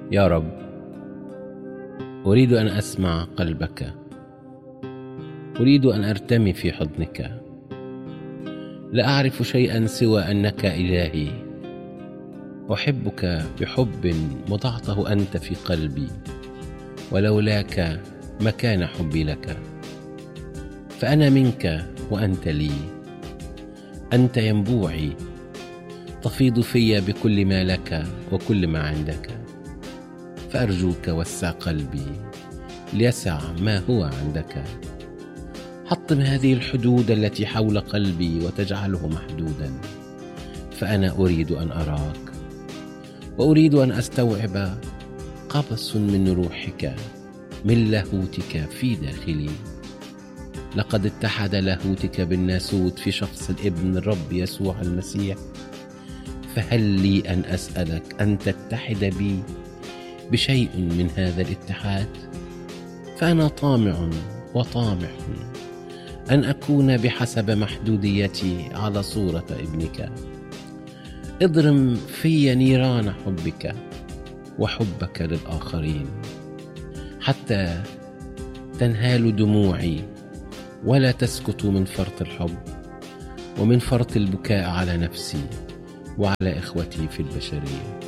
يا رب، أريد أن أسمع قلبك، أريد أن أرتمي في حضنك. لا أعرف شيئا سوى أنك إلهي، أحبك بحب وضعته أنت في قلبي، ولولاك ما كان حبي لك. فأنا منك وأنت لي، أنت ينبوعي، تفيض في بكل ما لك وكل ما عندك. فأرجوك وسع قلبي ليسع ما هو عندك. حطم هذه الحدود التي حول قلبي وتجعله محدودا، فأنا أريد أن أراك، وأريد أن أستوعب قبس من روحك، من لاهوتك في داخلي. لقد اتحد لاهوتك بالناسوت في شخص الابن الرب يسوع المسيح، فهل لي أن أسألك أن تتحد بي بشيء من هذا الاتحاد؟ فأنا طامع وطامح أن أكون بحسب محدوديتي على صورة ابنك. اضرم في نيران حبك وحبك للآخرين، حتى تنهال دموعي ولا تسكت من فرط الحب ومن فرط البكاء على نفسي وعلى إخوتي في البشرية.